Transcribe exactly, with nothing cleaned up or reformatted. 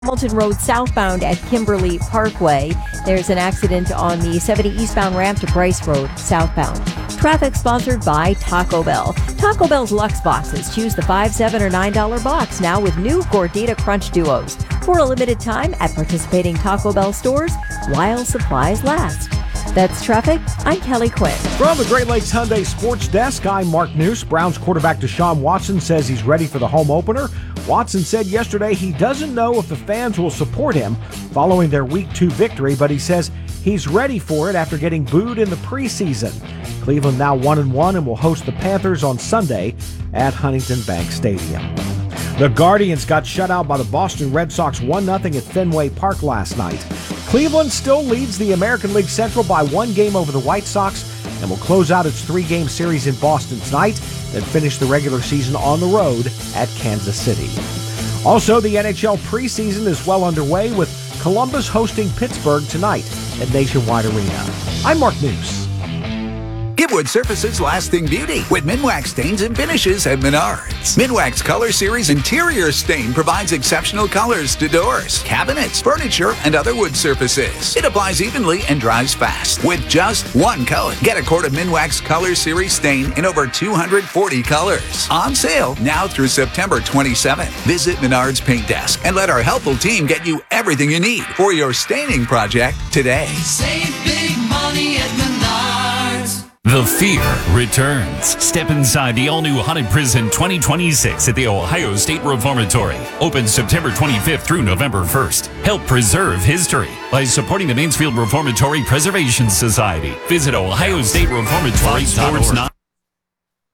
Hamilton Road southbound at Kimberly Parkway. There's an accident on the seventy eastbound ramp to Bryce Road southbound. Traffic sponsored by Taco Bell. Taco Bell's Luxe Boxes. Choose the five, seven, or nine dollar box now with new Gordita Crunch Duos for a limited time at participating Taco Bell stores while supplies last. That's traffic. I'm Kelly Quinn. From the Great Lakes Hyundai Sports Desk, I'm Mark News. Browns quarterback Deshaun Watson says he's ready for the home opener. Watson said yesterday he doesn't know if the fans will support him following their week two victory, but he says he's ready for it after getting booed in the preseason. Cleveland now one and one and will host the Panthers on Sunday at Huntington Bank Stadium. The Guardians got shut out by the Boston Red Sox one nothing at Fenway Park last night. Cleveland still leads the American League Central by one game over the White Sox and will close out its three-game series in Boston tonight, then finish the regular season on the road at Kansas City. Also, the N H L preseason is well underway with Columbus hosting Pittsburgh tonight at Nationwide Arena. I'm Mark News. Give wood surfaces lasting beauty with Minwax stains and finishes at Menards. Minwax Color Series Interior Stain provides exceptional colors to doors, cabinets, furniture, and other wood surfaces. It applies evenly and dries fast with just one coat. Get a quart of Minwax Color Series Stain in over two hundred forty colors. On sale now through September twenty-seventh. Visit Menards Paint Desk and let our helpful team get you everything you need for your staining project today. Save big money at Menards. The fear returns. Step inside the all-new Haunted Prison twenty twenty-six at the Ohio State Reformatory. Open September twenty-fifth through November first. Help preserve history by supporting the Mansfield Reformatory Preservation Society. Visit ohio state reformatory dot org.